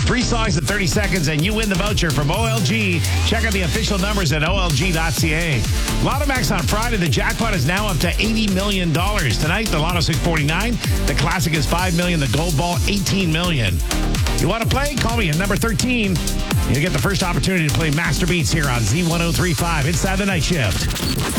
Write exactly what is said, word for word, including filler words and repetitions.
Three songs in thirty seconds, and you win the voucher from O L G. Check out the official numbers at O L G dot C A. Lotto Max on Friday. The jackpot is now up to eighty million dollars. Tonight, the Lotto six forty-nine. The Classic is five million dollars. The Gold Ball, eighteen million dollars. You want to play? Call me at number thirteen. You'll get the first opportunity to play Master Beats here on Z ten thirty-five. Inside the Night Shift.